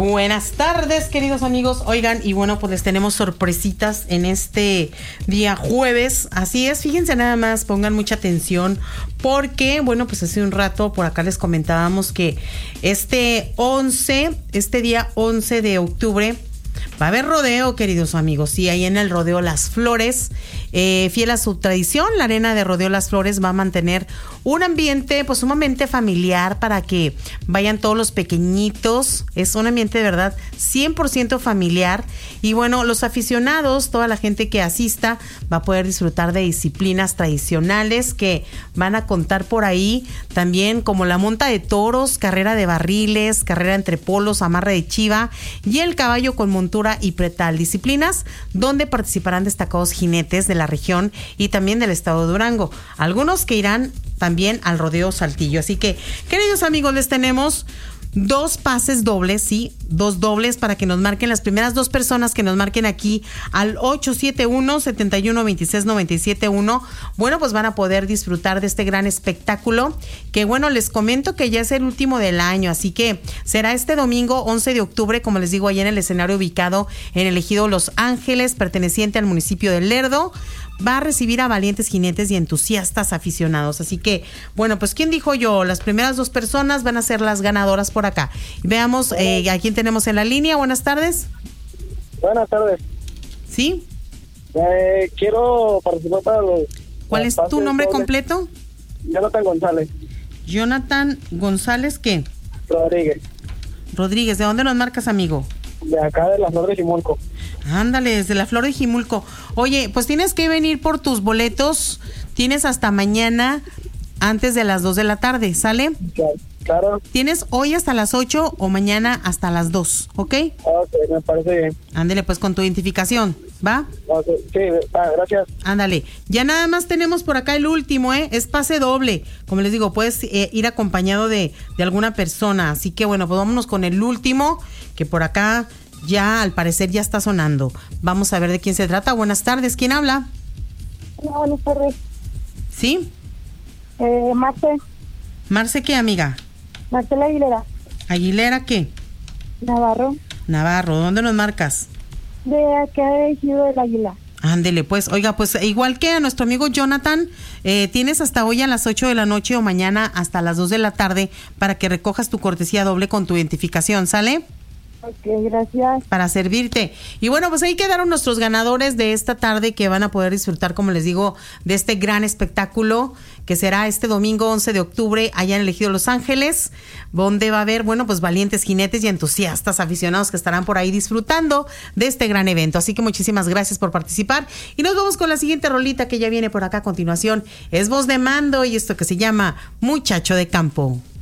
Buenas tardes, queridos amigos. Oigan, y bueno, pues les tenemos sorpresitas en este día jueves. Así es, fíjense nada más, pongan mucha atención porque, bueno, pues hace un rato por acá les comentábamos que este día 11 de octubre va a haber rodeo, queridos amigos. Sí, ahí en el Rodeo Las Flores, fiel a su tradición, la arena de Rodeo Las Flores va a mantener un ambiente pues sumamente familiar para que vayan todos los pequeñitos. Es un ambiente de verdad 100% familiar. Y bueno, los aficionados, toda la gente que asista va a poder disfrutar de disciplinas tradicionales que van a contar por ahí también, como la monta de toros, carrera de barriles, carrera entre polos, amarre de chiva y el caballo con montura y pretal. Disciplinas donde participarán destacados jinetes de la región y también del estado de Durango. Algunos que irán también al rodeo Saltillo. Así que, queridos amigos, les tenemos 2 pases dobles, sí, 2 dobles para que nos marquen las primeras 2 personas que nos marquen aquí al 871-7126-971. Bueno, pues van a poder disfrutar de este gran espectáculo que, bueno, les comento que ya es el último del año, así que será este domingo 11 de octubre, como les digo, allá en el escenario ubicado en el ejido Los Ángeles, perteneciente al municipio de Lerdo. Va a recibir a valientes jinetes y entusiastas aficionados. Así que, bueno, pues ¿quién dijo yo? Las primeras 2 personas van a ser las ganadoras por acá. Veamos a quién tenemos en la línea. Buenas tardes. Buenas tardes. ¿Sí? Quiero participar para los... ¿Cuál es tu nombre completo? Jonathan González. Jonathan González, ¿qué? Rodríguez. ¿De dónde nos marcas, amigo? De acá de la Flor de Jimulco. Ándale, desde la Flor de Jimulco. Oye, pues tienes que venir por tus boletos. Tienes hasta mañana antes de las 2 de la tarde, ¿sale? Claro. Tienes hoy hasta las 8 o mañana hasta las 2, ¿ok? Ok, me parece bien. Ándale, pues con tu identificación, ¿va? Okay. Sí, gracias. Ándale, ya nada más tenemos por acá el último, es pase doble. Como les digo, puedes ir acompañado de alguna persona. Así que bueno, pues vámonos con el último, que por acá ya al parecer ya está sonando. Vamos a ver de quién se trata. Buenas tardes, ¿quién habla? Hola, buenas tardes. ¿Sí? Marce. ¿Marce qué, amiga? Marcela Aguilera. ¿Aguilera qué? Navarro. ¿Dónde nos marcas? De acá de Ejido del Águila. Ándele, pues, oiga, pues igual que a nuestro amigo Jonathan, tienes hasta hoy a las 8 de la noche o mañana hasta las 2 de la tarde para que recojas tu cortesía doble con tu identificación, ¿sale? Ok, gracias. Para servirte. Y bueno, pues ahí quedaron nuestros ganadores de esta tarde que van a poder disfrutar, como les digo, de este gran espectáculo que será este domingo 11 de octubre allá en el ejido Los Ángeles, donde va a haber, bueno, pues valientes jinetes y entusiastas aficionados que estarán por ahí disfrutando de este gran evento. Así que muchísimas gracias por participar y nos vamos con la siguiente rolita que ya viene por acá a continuación. Es Voz de Mando y esto que se llama Muchacho de Campo.